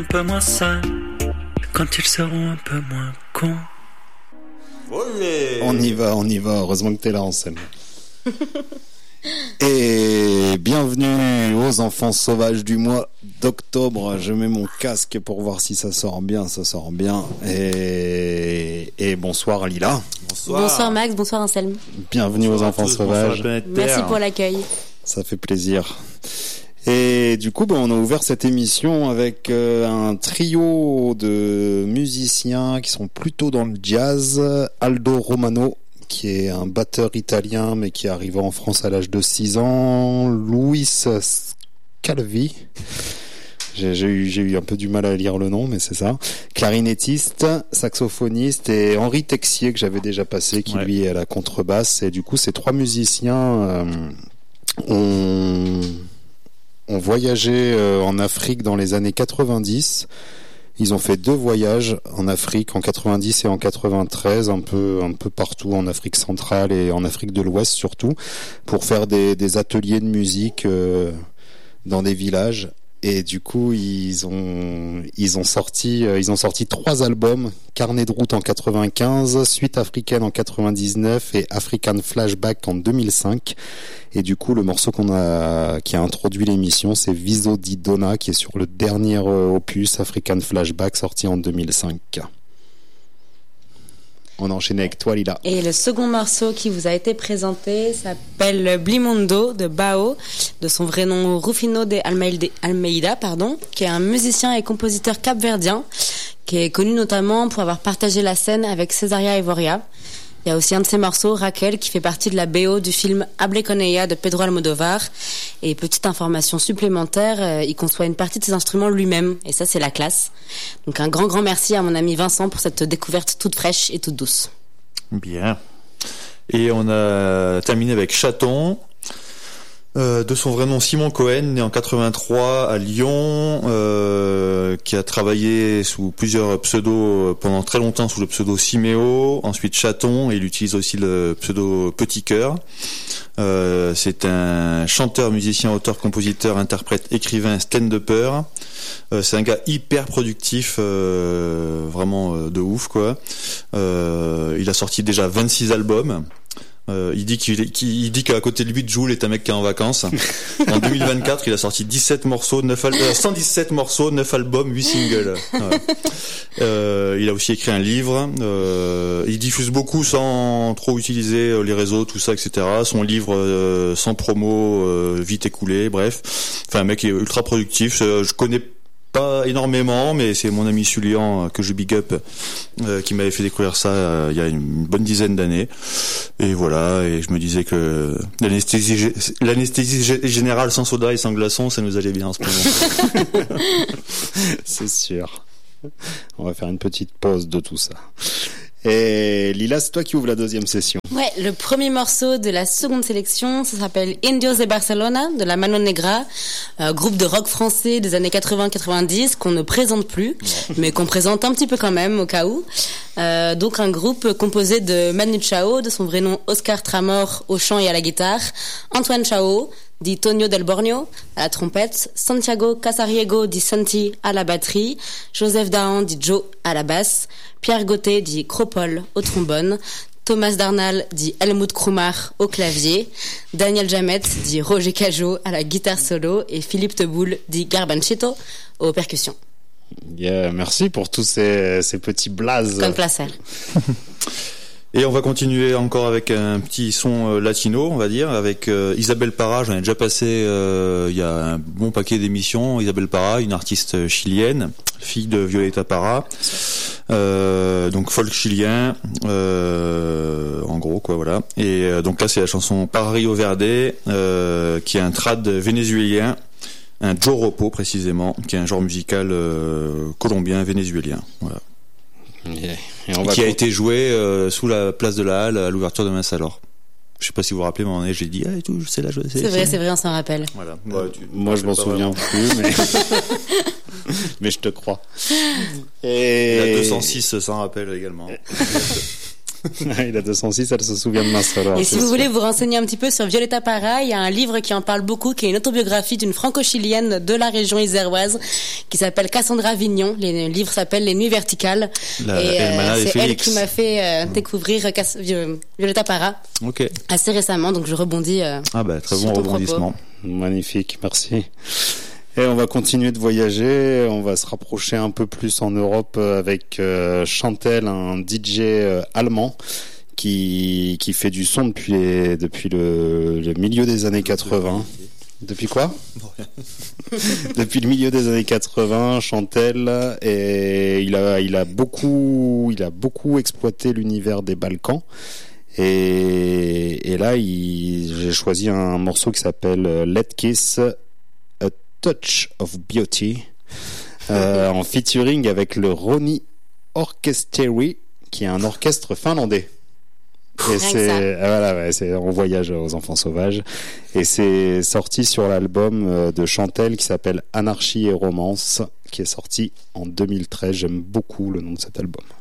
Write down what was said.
Un peu moins sales, quand ils seront un peu moins cons. Olé. On y va. Heureusement que t'es là, Anselme. Et bienvenue aux enfants sauvages du mois d'octobre. Je mets mon casque pour voir si ça sort bien. Et bonsoir Lila. Bonsoir Max, bonsoir Anselme. Bienvenue aux enfants sauvages. Merci pour l'accueil. Ça fait plaisir. Et du coup, on a ouvert cette émission avec un trio de musiciens qui sont plutôt dans le jazz. Aldo Romano, qui est un batteur italien, mais qui est arrivé en France à l'âge de 6 ans. Luis Scalvi. J'ai eu un peu du mal à lire le nom, mais c'est ça. Clarinettiste, saxophoniste, et Henri Texier, que j'avais déjà passé, qui lui est à la contrebasse. Et du coup, ces trois musiciens ont voyagé en Afrique dans les années 90. Ils ont fait 2 voyages en Afrique, en 90 et en 93, un peu partout en Afrique centrale et en Afrique de l'Ouest surtout, pour faire des ateliers de musique dans des villages. Et du coup, ils ont sorti 3 albums: Carnet de route en 95, Suite africaine en 99 et African Flashback en 2005. Et du coup, le morceau qui a introduit l'émission, c'est Viso di Donna, qui est sur le dernier opus African Flashback, sorti en 2005. On a enchaîné avec toi, Lila. Et le second morceau qui vous a été présenté s'appelle Blimondo de Bao, de son vrai nom Rufino de Almeida, qui est un musicien et compositeur capverdien, qui est connu notamment pour avoir partagé la scène avec Cesaria Evoria. Il y a aussi un de ses morceaux, Raquel, qui fait partie de la BO du film Hable con ella de Pedro Almodóvar. Et petite information supplémentaire, il conçoit une partie de ses instruments lui-même. Et ça, c'est la classe. Donc un grand merci à mon ami Vincent pour cette découverte toute fraîche et toute douce. Bien. Et on a terminé avec Chaton. De son vrai nom Simon Cohen, né en 83 à Lyon, qui a travaillé sous plusieurs pseudos pendant très longtemps sous le pseudo Siméo, ensuite Chaton, et il utilise aussi le pseudo Petit Cœur. C'est un chanteur, musicien, auteur, compositeur, interprète, écrivain, stand-upper. C'est un gars hyper productif, vraiment de ouf quoi. Il a sorti déjà 26 albums. Il dit qu'à côté de lui, Jul est un mec qui est en vacances. En 2024, il a sorti 117 morceaux, 9 albums, 8 singles. Ouais. Il a aussi écrit un livre. Il diffuse beaucoup sans trop utiliser les réseaux, tout ça, etc. Son livre sans promo, vite écoulé, bref. Enfin, un mec qui est ultra productif. Je connais pas énormément, mais c'est mon ami Sulian, que je big up, qui m'avait fait découvrir ça il y a une bonne dizaine d'années. Et voilà, et je me disais que l'anesthésie générale sans soda et sans glaçons, ça nous allait bien en ce moment. C'est sûr. On va faire une petite pause de tout ça. Et Lila, c'est toi qui ouvre la deuxième session. Ouais, le premier morceau de la seconde sélection, ça s'appelle Indios de Barcelona, de la Mano Negra, groupe de rock français des années 80-90 qu'on ne présente plus, mais qu'on présente un petit peu quand même au cas où. Donc un groupe composé de Manu Chao, de son vrai nom Oscar Tramor au chant et à la guitare, Antoine Chao, dit Tonio Del Borneo à la trompette, Santiago Casariego dit Santi à la batterie, Joseph Dahan dit Joe à la basse, Pierre Gauthier dit Cropole au trombone, Thomas Darnal dit Helmut Krumar au clavier, Daniel Jamet dit Roger Cajot à la guitare solo et Philippe Teboul dit Garbanchito aux percussions. Yeah, merci pour tous ces petits blazes. Comme placer. Et on va continuer encore avec un petit son latino, on va dire, avec Isabelle Parra. J'en ai déjà passé il y a un bon paquet d'émissions. Isabelle Parra, une artiste chilienne, fille de Violeta Parra, donc folk chilien, en gros quoi, voilà. Et donc là c'est la chanson Para Rio Verde, qui est un trad vénézuélien, un joropo précisément, qui est un genre musical colombien vénézuélien, voilà. Yeah. Qui a été joué sous la place de la Halle à l'ouverture de Massalor. Je sais pas si vous vous rappelez, mais et j'ai dit et tout, c'est là. C'est vrai, on s'en rappelle. Voilà. Moi, je m'en souviens plus, mais mais je te crois. Et la 206 s'en rappelle également. Il a 206, elle se souvient de Mastodon. Et si vous voulez vous renseigner un petit peu sur Violeta Parra, il y a un livre qui en parle beaucoup, qui est une autobiographie d'une franco-chilienne de la région iséroise, qui s'appelle Cassandra Vignon. Le livre s'appelle Les Nuits Verticales. C'est elle qui m'a fait découvrir Violeta Parra. Ok. Assez récemment, donc je rebondis. Très bon rebondissement. Magnifique, merci. Et on va continuer de voyager, on va se rapprocher un peu plus en Europe avec Chantel, un DJ allemand qui fait du son depuis le milieu des années 80. Depuis quoi? Depuis le milieu des années 80, Chantel, et il a beaucoup exploité l'univers des Balkans. Et là, j'ai choisi un morceau qui s'appelle Let Kiss, A Touch of Beauty, en featuring avec le Roni Orkesteri, qui est un orchestre finlandais. Et c'est on voyage aux enfants sauvages, et c'est sorti sur l'album de Chantel qui s'appelle Anarchie et Romance, qui est sorti en 2013. J'aime beaucoup le nom de cet album.